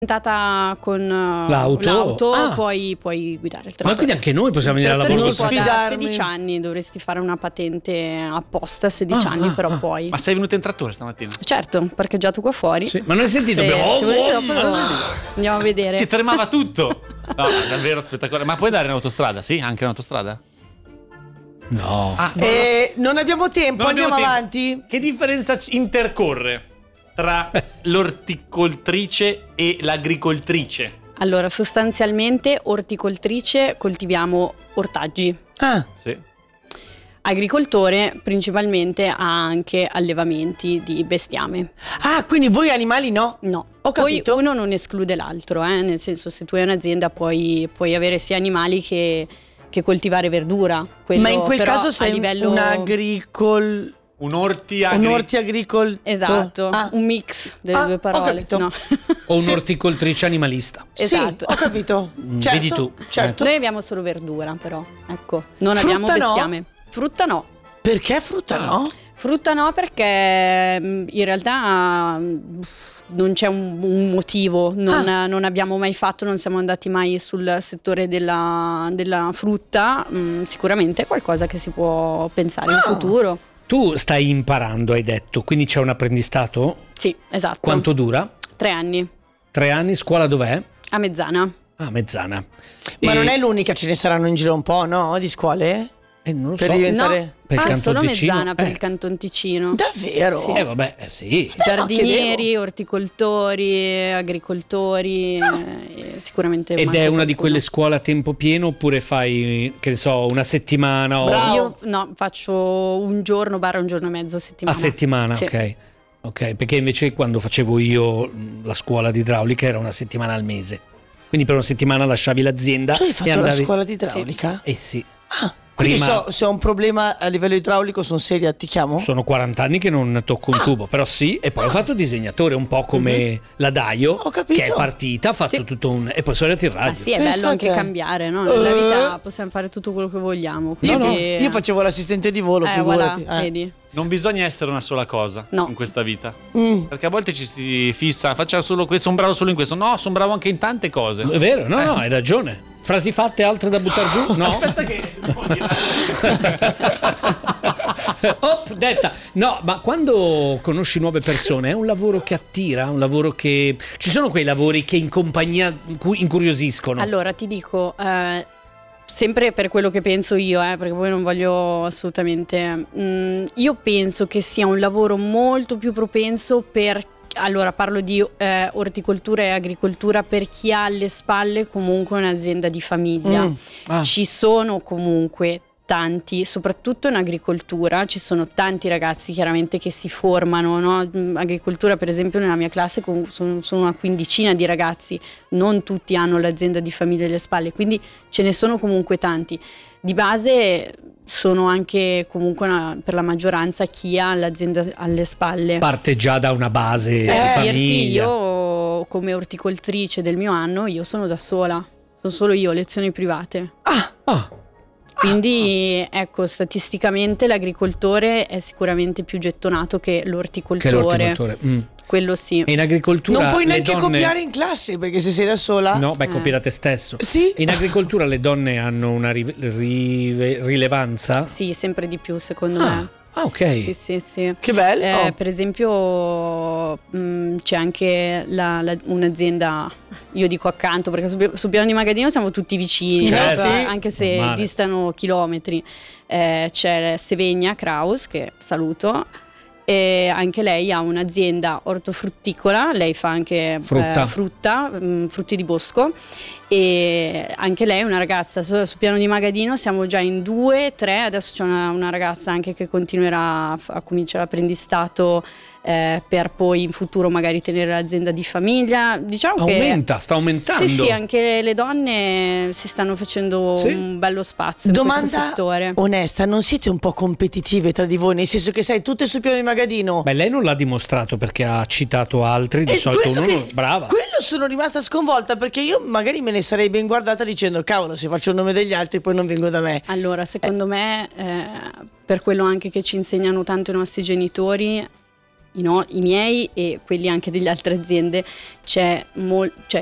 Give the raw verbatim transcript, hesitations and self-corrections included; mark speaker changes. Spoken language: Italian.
Speaker 1: Stata con uh,
Speaker 2: l'auto,
Speaker 1: l'auto
Speaker 2: ah.
Speaker 1: puoi, puoi guidare il trattore.
Speaker 2: Ma quindi anche noi possiamo venire a lavorare?
Speaker 1: Non sfidarmi. sedici anni dovresti fare una patente apposta, sedici
Speaker 2: ah,
Speaker 1: anni
Speaker 2: ah,
Speaker 1: però
Speaker 2: ah.
Speaker 1: poi.
Speaker 3: Ma sei venuto in trattore stamattina?
Speaker 1: Certo, parcheggiato qua fuori.
Speaker 2: Sì. Ma non hai sentito?
Speaker 1: Se,
Speaker 2: Abbiamo...
Speaker 1: se volete dopo lo andiamo a vedere.
Speaker 3: Ti tremava tutto. No, davvero spettacolare. Ma puoi andare in autostrada? Sì, anche in autostrada?
Speaker 2: No.
Speaker 3: Ah, non,
Speaker 4: Eh, non abbiamo tempo,
Speaker 3: non
Speaker 4: andiamo
Speaker 3: abbiamo
Speaker 4: avanti.
Speaker 3: tempo. Che differenza ci- intercorre tra l'orticoltrice e l'agricoltrice?
Speaker 1: Allora, sostanzialmente orticoltrice coltiviamo ortaggi.
Speaker 4: Ah,
Speaker 3: Sì.
Speaker 1: Agricoltore principalmente ha anche allevamenti di bestiame.
Speaker 4: ah, quindi voi animali no?
Speaker 1: No,
Speaker 4: Ho
Speaker 1: poi
Speaker 4: capito.
Speaker 1: uno non esclude l'altro, eh? Nel senso, se tu hai un'azienda puoi, puoi avere sia animali che, che coltivare verdura. Quello,
Speaker 4: Ma in quel
Speaker 1: però,
Speaker 4: caso
Speaker 1: a
Speaker 4: sei
Speaker 1: livello...
Speaker 4: un agricol...
Speaker 3: Un orti
Speaker 4: un
Speaker 3: agri-
Speaker 4: orti agricol...
Speaker 1: Esatto,
Speaker 4: Ah.
Speaker 1: un mix delle
Speaker 4: Ah,
Speaker 1: due
Speaker 4: ho
Speaker 1: parole.
Speaker 4: capito.
Speaker 1: No.
Speaker 2: O
Speaker 4: Sì.
Speaker 2: un'orticoltrice animalista.
Speaker 1: Esatto.
Speaker 4: Sì, ho capito.
Speaker 2: Mm,
Speaker 4: Certo,
Speaker 2: vedi tu.
Speaker 4: certo.
Speaker 1: Noi abbiamo solo verdura, però, ecco, non
Speaker 4: Frutta
Speaker 1: abbiamo
Speaker 4: no?
Speaker 1: bestiame. Frutta no.
Speaker 4: Perché frutta no?
Speaker 1: Frutta no, perché mh, in realtà mh, non c'è un, un motivo, non,
Speaker 4: Ah.
Speaker 1: non abbiamo mai fatto, non siamo andati mai sul settore della, della frutta, mh, sicuramente è qualcosa che si può pensare in
Speaker 4: Ah.
Speaker 1: futuro.
Speaker 2: Tu stai imparando, hai detto, quindi c'è un apprendistato?
Speaker 1: Sì, esatto.
Speaker 2: Quanto dura?
Speaker 1: Tre anni,
Speaker 2: Tre anni, scuola dov'è?
Speaker 1: a Mezzana.
Speaker 2: Ah, Mezzana.
Speaker 4: Ma
Speaker 2: E-
Speaker 4: non è l'unica, ce ne saranno in giro un po', no? Di scuole?
Speaker 2: Eh, non lo
Speaker 4: Per
Speaker 2: so.
Speaker 4: diventare...
Speaker 1: No,
Speaker 2: Per il
Speaker 1: ah,
Speaker 2: Canton
Speaker 1: solo
Speaker 2: Ticino?
Speaker 1: Mezzana per
Speaker 2: Eh.
Speaker 1: il Canton Ticino.
Speaker 4: Davvero?
Speaker 2: Eh vabbè, eh, sì.
Speaker 1: Giardinieri, orticoltori, agricoltori, eh, sicuramente.
Speaker 2: Ed
Speaker 1: manca
Speaker 2: è una di
Speaker 1: qualcuno.
Speaker 2: quelle scuole a tempo pieno oppure fai, che ne so, una settimana o
Speaker 4: Bravo.
Speaker 1: Io no, faccio un giorno barra un giorno e mezzo a settimana.
Speaker 2: a settimana?
Speaker 1: Sì.
Speaker 2: Ok. Ok, perché invece quando facevo io mh, la scuola di idraulica era una settimana al mese. Quindi per una settimana lasciavi l'azienda
Speaker 4: Tu hai
Speaker 2: e
Speaker 4: fatto
Speaker 2: andavi...
Speaker 4: la scuola di idraulica?
Speaker 2: Eh sì.
Speaker 4: Ah, quindi
Speaker 2: Prima-
Speaker 4: so, se ho un problema a livello idraulico sono seria, ti chiamo?
Speaker 2: Sono quaranta anni che non tocco un
Speaker 4: Ah.
Speaker 2: tubo, però sì, e poi ho fatto disegnatore, un po' come la Daio,
Speaker 4: Ho capito.
Speaker 2: che è partita, ha fatto
Speaker 1: Sì.
Speaker 2: tutto un... e poi sono arrivati in
Speaker 1: Ah
Speaker 2: radio.
Speaker 1: sì, è
Speaker 4: Pensa
Speaker 1: bello anche
Speaker 4: te.
Speaker 1: cambiare, no? Nella
Speaker 4: Eh.
Speaker 1: vita possiamo fare tutto quello che vogliamo.
Speaker 4: Io,
Speaker 1: Quindi...
Speaker 4: io facevo l'assistente di volo,
Speaker 1: eh,
Speaker 4: figurati.
Speaker 1: voilà,
Speaker 4: Eh.
Speaker 1: vedi.
Speaker 3: Non bisogna essere una sola cosa
Speaker 1: No.
Speaker 3: in questa vita.
Speaker 4: Mm.
Speaker 3: Perché a volte ci si fissa, faccio solo questo, sono bravo solo in questo. No, sono bravo anche in tante cose.
Speaker 2: È vero, no, no, hai ragione. Frasi fatte, altre da buttare giù? No?
Speaker 3: Aspetta che
Speaker 2: Op, detta. No, ma quando conosci nuove persone è un lavoro che attira, un lavoro che... Ci sono quei lavori che in compagnia cui incuriosiscono.
Speaker 1: Allora ti dico, eh, sempre per quello che penso io, eh, perché poi non voglio assolutamente... mm, io penso che sia un lavoro molto più propenso per... Allora parlo di eh, orticoltura e agricoltura per chi ha alle spalle comunque un'azienda di famiglia.
Speaker 4: Mm.
Speaker 2: Ah.
Speaker 1: Ci sono comunque tanti, soprattutto in agricoltura, ci sono tanti ragazzi chiaramente che si formano, no? Mm, Agricoltura per esempio nella mia classe con- sono, sono una quindicina di ragazzi, non tutti hanno l'azienda di famiglia alle spalle, quindi ce ne sono comunque tanti. Di base sono anche comunque una- per la maggioranza chi ha l'azienda alle spalle.
Speaker 2: Parte già da una base di
Speaker 1: Per dirti,
Speaker 2: famiglia.
Speaker 1: io come orticoltrice del mio anno, io sono da sola, sono solo io, lezioni private.
Speaker 4: Ah,
Speaker 2: Ah,
Speaker 1: Quindi ecco, statisticamente l'agricoltore è sicuramente più gettonato che
Speaker 2: che
Speaker 1: l'orticoltore.
Speaker 2: l'orticoltore. Mm.
Speaker 1: Quello sì.
Speaker 2: E in agricoltura
Speaker 4: non puoi
Speaker 2: le
Speaker 4: neanche
Speaker 2: donne...
Speaker 4: copiare in classe perché se sei da sola...
Speaker 2: No, beh,
Speaker 1: Eh.
Speaker 2: copia da te stesso.
Speaker 4: Sì?
Speaker 2: In agricoltura le donne hanno una ri- ri- rilevanza?
Speaker 1: Sì, sempre di più secondo
Speaker 2: Ah,
Speaker 1: me.
Speaker 2: ah, ok.
Speaker 1: Sì, sì, sì.
Speaker 4: Che bello.
Speaker 1: Eh, per esempio mh, c'è anche la- la- un'azienda, io dico accanto perché su, su Piano di Magadino siamo tutti vicini,
Speaker 2: Certo.
Speaker 1: no?
Speaker 4: Sì.
Speaker 1: Anche se
Speaker 2: Normale.
Speaker 1: distano chilometri. Eh, c'è Sevegna Kraus, che saluto, e anche lei ha un'azienda ortofrutticola, lei fa anche
Speaker 2: Frutta.
Speaker 1: eh, frutta, mh, frutti di bosco, e anche lei è una ragazza su, su Piano di Magadino, siamo già in due, tre, adesso c'è una, una ragazza anche che continuerà a, f- a cominciare l'apprendistato eh, per poi in futuro magari tenere l'azienda di famiglia, diciamo che
Speaker 2: Aumenta, sta aumentando.
Speaker 1: sì, sì, anche le donne si stanno facendo
Speaker 2: Sì.
Speaker 1: un bello spazio in questo
Speaker 4: Domanda
Speaker 1: settore.
Speaker 4: onesta, non siete un po' competitive tra di voi? Nel senso che sai, tutte su Piano di Magadino.
Speaker 2: Beh, lei non l'ha dimostrato perché ha citato altri, di
Speaker 4: E
Speaker 2: solito
Speaker 4: quello
Speaker 2: uno
Speaker 4: che-
Speaker 2: brava.
Speaker 4: Quello sono rimasta sconvolta perché io magari me ne sarei ben guardata dicendo cavolo, se faccio il nome degli altri poi non vengo da me.
Speaker 1: Allora, secondo me, eh, per quello anche che ci insegnano tanto i nostri genitori, i, no- i miei e quelli anche delle altre aziende c'è, mol- cioè